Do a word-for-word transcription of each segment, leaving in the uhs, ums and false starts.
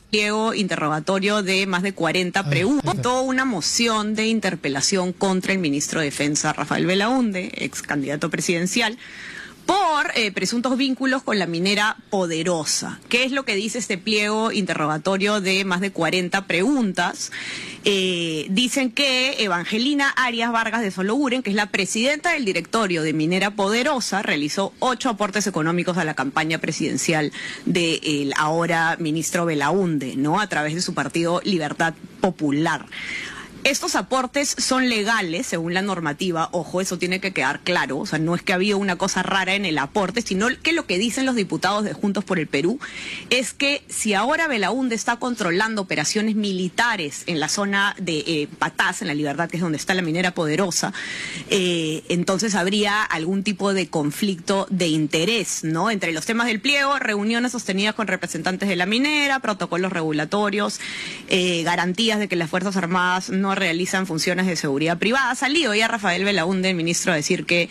pliego interrogatorio de más de cuarenta preguntas, toda una moción de interpelación contra el ministro de Defensa, Rafael Belaúnde, ex candidato presidencial, por eh, presuntos vínculos con la minera Poderosa. ¿Qué es lo que dice este pliego interrogatorio de más de cuarenta preguntas? Eh, dicen que Evangelina Arias Vargas de Sologuren, que es la presidenta del directorio de Minera Poderosa, realizó ocho aportes económicos a la campaña presidencial del ahora ministro Belaúnde, ¿no? A través de su partido Libertad Popular. Estos aportes son legales según la normativa, ojo, eso tiene que quedar claro, o sea, no es que había una cosa rara en el aporte, sino que lo que dicen los diputados de Juntos por el Perú es que si ahora Belaúnde está controlando operaciones militares en la zona de eh, Patás, en La Libertad, que es donde está la minera Poderosa, eh, entonces habría algún tipo de conflicto de interés, ¿no? Entre los temas del pliego, reuniones sostenidas con representantes de la minera, protocolos regulatorios, eh, garantías de que las Fuerzas Armadas no realizan funciones de seguridad privada. Ha salido ya Rafael Belaúnde, el ministro, a decir que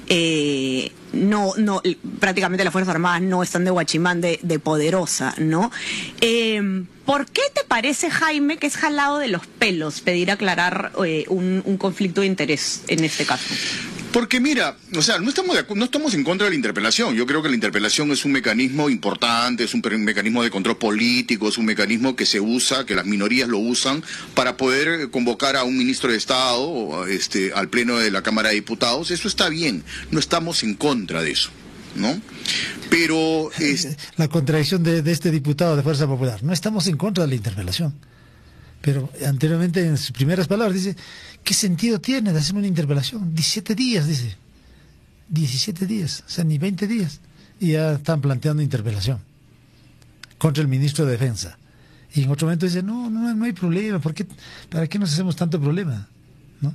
eh, no, no, prácticamente las Fuerzas Armadas no están de guachimán de, de Poderosa, ¿no? Eh, ¿Por qué te parece, Jaime, que es jalado de los pelos pedir aclarar eh, un, un conflicto de interés en este caso? Porque mira, o sea, no estamos, de, no estamos en contra de la interpelación. Yo creo que la interpelación es un mecanismo importante, es un mecanismo de control político, es un mecanismo que se usa, que las minorías lo usan para poder convocar a un ministro de Estado este, al pleno de la Cámara de Diputados. Eso está bien, no estamos en contra de eso, ¿no? Pero es... La contradicción de, de este diputado de Fuerza Popular, no estamos en contra de la interpelación. Pero anteriormente, en sus primeras palabras, dice, ¿qué sentido tiene de hacer una interpelación? diecisiete días, dice. diecisiete días, o sea, ni veinte días. Y ya están planteando interpelación contra el ministro de Defensa. Y en otro momento dice, no, no, no hay problema, ¿por qué, ¿para qué nos hacemos tanto problema? ¿No?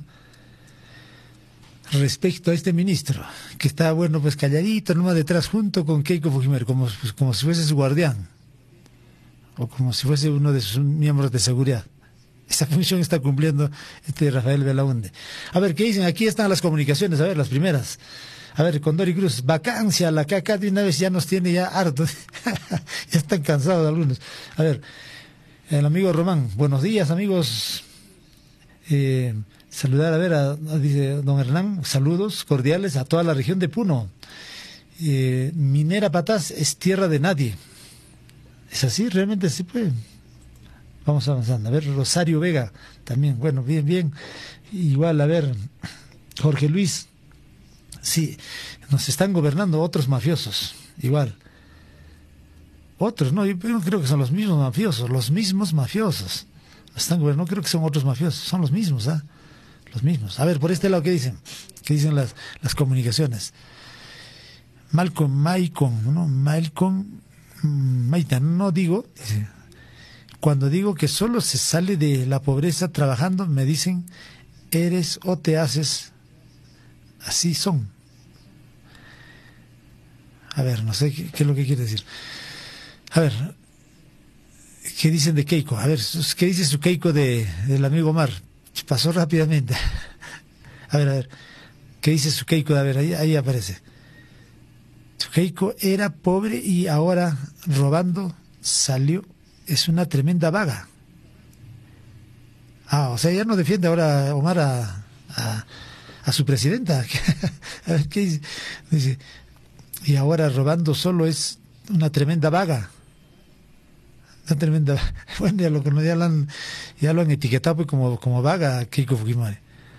Respecto a este ministro, que está, bueno, pues calladito, nomás detrás, junto con Keiko Fujimori, como, pues, como si fuese su guardián, o como si fuese uno de sus miembros de seguridad. Esa función está cumpliendo este Rafael Belaúnde. A ver, ¿qué dicen? Aquí están las comunicaciones, a ver, las primeras. A ver, Condori Cruz, vacancia, la caca de una vez ya nos tiene ya hartos. Ya están cansados algunos. A ver, el amigo Román, buenos días, amigos. Eh, saludar, a ver, a, a, dice don Hernán, saludos cordiales a toda la región de Puno. Eh, Minera Patás es tierra de nadie. ¿Es así? ¿Realmente sí puede? Vamos avanzando. A ver, Rosario Vega, también, bueno, bien, bien. Igual, a ver, Jorge Luis, sí, nos están gobernando otros mafiosos, igual. Otros, no, yo creo que son los mismos mafiosos, los mismos mafiosos. Nos están gobernando, no creo que son otros mafiosos, son los mismos, ¿ah? Los mismos. A ver, por este lado, ¿qué dicen? ¿Qué dicen las, las comunicaciones? Malcolm, Maicon, ¿no? Malcolm, Maita, no digo... Dice, cuando digo que solo se sale de la pobreza trabajando, me dicen, eres o te haces. Así son. A ver, no sé qué, qué es lo que quiere decir. A ver, ¿qué dicen de Keiko? A ver, ¿qué dice su Keiko de, del amigo Omar? Pasó rápidamente. A ver, a ver, ¿qué dice su Keiko? A ver, ahí, ahí aparece. Su Keiko era pobre y ahora robando salió. Es una tremenda vaga. Ah, o sea, ya no defiende ahora Omar a, a, a su presidenta. A ver, ¿qué dice? Dice, y ahora robando solo es una tremenda vaga. Una tremenda... Bueno, ya lo, ya lo, han, ya lo han etiquetado pues como, como vaga a Keiko Fujimori.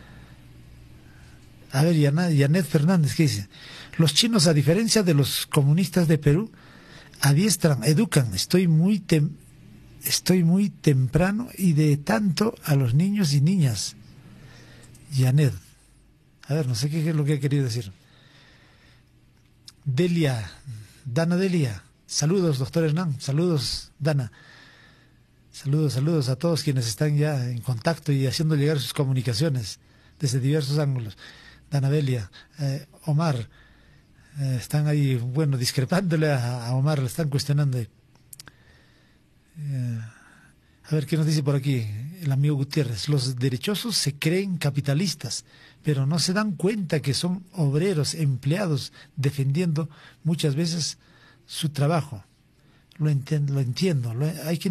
A ver, Yanet Fernández, ¿qué dice? Los chinos, a diferencia de los comunistas de Perú, adiestran, educan. Estoy muy... Tem Estoy muy temprano y de tanto a los niños y niñas. Janet. A ver, no sé qué es lo que ha querido decir. Delia. Dana Delia. Saludos, doctor Hernán. Saludos, Dana. Saludos, saludos a todos quienes están ya en contacto y haciendo llegar sus comunicaciones desde diversos ángulos. Dana Delia. Eh, Omar. Eh, están ahí, bueno, discrepándole a, a Omar, le están cuestionando. Eh, a ver qué nos dice por aquí el amigo Gutiérrez. Los derechosos se creen capitalistas, pero no se dan cuenta que son obreros, empleados, defendiendo muchas veces su trabajo. Lo entiendo, lo entiendo. Lo, hay que